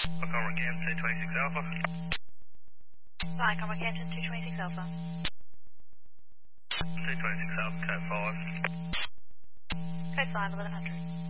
Conroe Canton 226 Alpha. Flying Conroe Canton 226 Alpha. 226 Alpha, code 5. Code 5, 1100.